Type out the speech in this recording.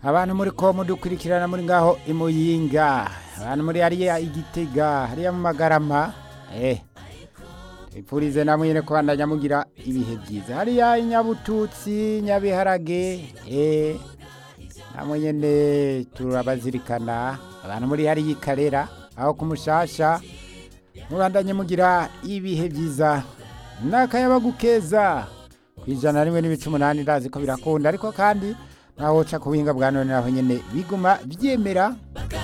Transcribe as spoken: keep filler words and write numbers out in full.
abantu muri ko mudukurikirana muri ngaho imuyinga, abantu muri hariya igitega, hariya mu magarama, eh ipurize namwe nyene kubandanya mugira ibihe byiza. Hariya inyabututsi, nyabiharage, eh namwe nyene turabazirikana. Abantu muri hariya ikarera, aho kumushasha, mubandanye mugira ibihe byiza. Nakayabagukeza kwijana rimwe n'ibice umunani ndazi ko birakunda, ariko kandi naho ca kubuhinga bwa none naho nyene biguma vyemera.